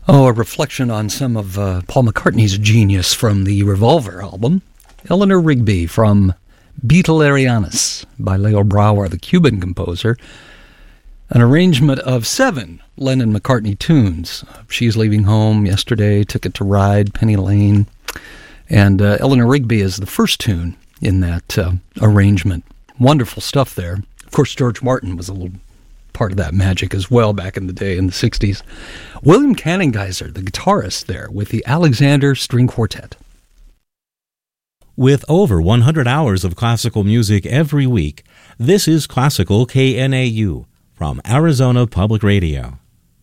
Oh, a reflection on some of Paul McCartney's genius from the Revolver album. Eleanor Rigby from Beatlerianus by Leo Brouwer, the Cuban composer. An arrangement of 7 Lennon-McCartney tunes. She's Leaving Home, Yesterday, Ticket to Ride, Penny Lane. And Eleanor Rigby is the first tune in that arrangement. Wonderful stuff there. Of course, George Martin was a little part of that magic as well back in the day in the 60s. William Cannengeiser, the guitarist there, with the Alexander String Quartet. With over 100 hours of classical music every week, this is Classical KNAU from Arizona Public Radio.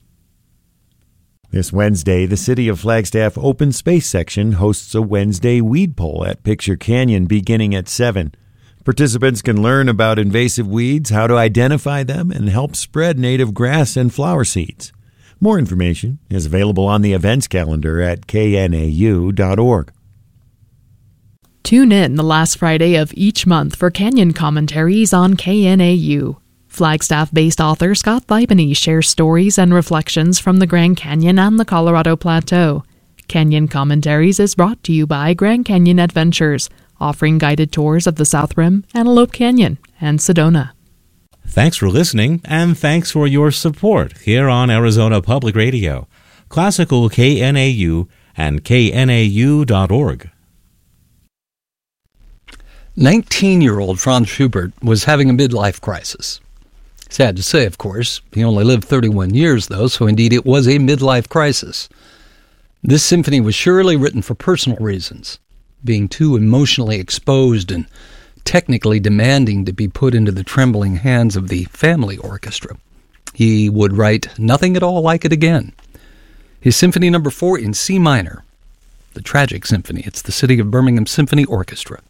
This Wednesday, the City of Flagstaff Open Space Section hosts a Wednesday weed poll at Picture Canyon beginning at 7. Participants can learn about invasive weeds, how to identify them, and help spread native grass and flower seeds. More information is available on the events calendar at knau.org. Tune in the last Friday of each month for Canyon commentaries on KNAU. Flagstaff-based author Scott Thibany shares stories and reflections from the Grand Canyon and the Colorado Plateau. Canyon Commentaries is brought to you by Grand Canyon Adventures, offering guided tours of the South Rim, Antelope Canyon, and Sedona. Thanks for listening, and thanks for your support here on Arizona Public Radio, Classical KNAU, and knau.org. 19-year-old Franz Schubert was having a midlife crisis. Sad to say, of course. He only lived 31 years, though, so indeed it was a midlife crisis. This symphony was surely written for personal reasons, being too emotionally exposed and technically demanding to be put into the trembling hands of the family orchestra. He would write nothing at all like it again. His Symphony No. 4 in C minor, the tragic symphony, it's the City of Birmingham Symphony Orchestra.